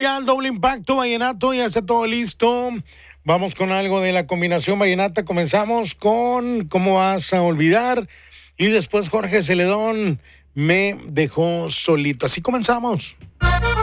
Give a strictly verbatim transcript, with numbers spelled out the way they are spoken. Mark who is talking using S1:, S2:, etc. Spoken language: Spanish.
S1: ya al doble impacto vallenato, ya está todo listo. Vamos con algo de la combinación vallenata. Comenzamos con ¿Cómo vas a olvidar? Y después Jorge Celedón, Me dejó solito. Así comenzamos.